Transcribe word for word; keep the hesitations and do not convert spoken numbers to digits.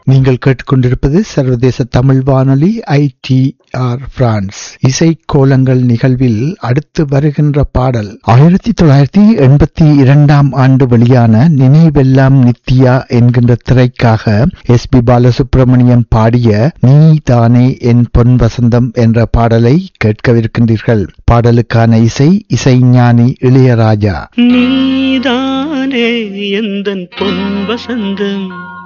நீங்கள் கேட்டுக்கொண்டிருப்பது சர்வதேச தமிழ் வானொலி ஐ டி ஆர் பிரான்ஸ். இசை கோலங்கள் நிகழ்வில் அடுத்து வருகின்ற பாடல் ஆயிரத்தி தொள்ளாயிரத்தி எண்பத்தி இரண்டாம் ஆண்டு வெளியான நினைவெல்லாம் நித்யா என்கின்ற திரைக்காக எஸ் பி பாலசுப்ரமணியம் பாடிய நீ தானே என் பொன் வசந்தம் என்ற பாடலை கேட்கவிருக்கின்றீர்கள். பாடலுக்கான இசை இசைஞானி இளையராஜா. நீதானே எந்தன் பொன் வசந்தம்,